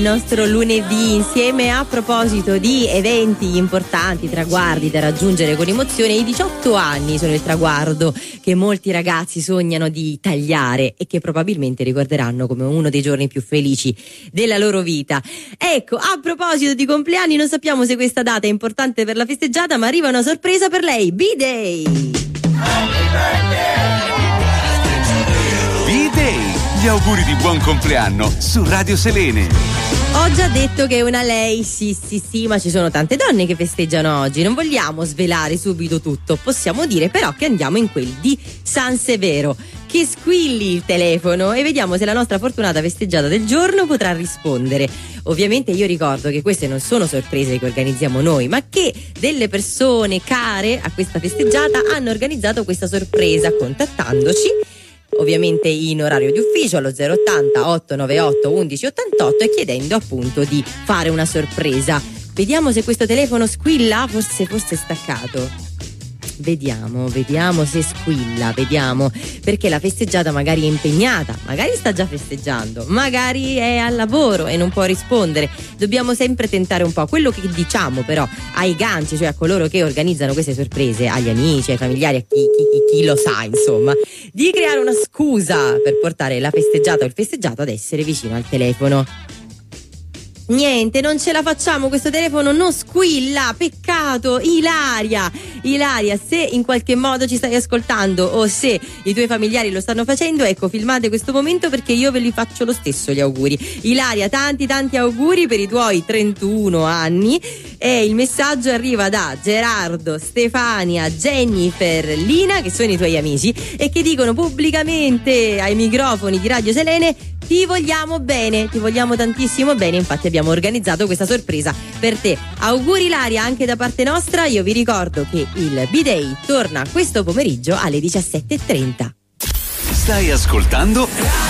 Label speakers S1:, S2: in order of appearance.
S1: Nostro lunedì insieme. A proposito di eventi importanti, traguardi da raggiungere con emozione, i 18 anni sono il traguardo che molti ragazzi sognano di tagliare e che probabilmente ricorderanno come uno dei giorni più felici della loro vita. Ecco, a proposito di compleanni, non sappiamo se questa data è importante per la festeggiata, ma arriva una sorpresa per lei. B-Day!
S2: B-Day! Gli auguri di buon compleanno su Radio Selene.
S1: Ho già detto che è una lei, sì, ma ci sono tante donne che festeggiano oggi. Non vogliamo svelare subito tutto, possiamo dire però che andiamo in quel di San Severo. Che squilli il telefono e vediamo se la nostra fortunata festeggiata del giorno potrà rispondere. Ovviamente io ricordo che queste non sono sorprese che organizziamo noi, ma che delle persone care a questa festeggiata hanno organizzato questa sorpresa contattandoci ovviamente in orario di ufficio allo 080 898 1188 e chiedendo appunto di fare una sorpresa. Vediamo se questo telefono squilla, forse è staccato. Vediamo se squilla, vediamo, perché la festeggiata magari è impegnata, magari sta già festeggiando, magari è al lavoro e non può rispondere. Dobbiamo sempre tentare un po'. Quello che diciamo però ai ganci, cioè a coloro che organizzano queste sorprese, agli amici, ai familiari, a chi lo sa insomma, di creare una scusa per portare la festeggiata o il festeggiato ad essere vicino al telefono. Niente, non ce la facciamo, questo telefono non squilla, peccato. Ilaria, se in qualche modo ci stai ascoltando o se i tuoi familiari lo stanno facendo, ecco, filmate questo momento perché io ve li faccio lo stesso gli auguri. Ilaria, tanti auguri per i tuoi 31 anni e il messaggio arriva da Gerardo, Stefania, Jennifer, Lina, che sono i tuoi amici e che dicono pubblicamente ai microfoni di Radio Selene: ti vogliamo bene, ti vogliamo tantissimo bene, infatti abbiamo organizzato questa sorpresa per te. Auguri Ilaria anche da parte nostra. Io vi ricordo che il B-Day torna questo pomeriggio alle 17:30.
S2: Stai ascoltando